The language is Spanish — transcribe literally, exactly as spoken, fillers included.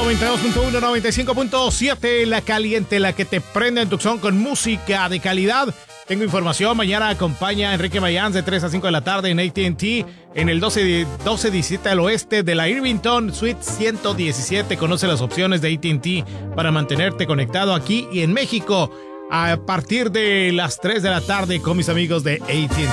noventa y dos punto uno, noventa y cinco punto siete, la caliente, la que te prende en Tucson con música de calidad. Tengo información, mañana acompaña a Enrique Mayans de tres a cinco de la tarde en A T and T en el doce diecisiete al oeste de la Irvington Suite ciento diecisiete. Conoce las opciones de A T and T para mantenerte conectado aquí y en México a partir de las tres de la tarde con mis amigos de A T and T.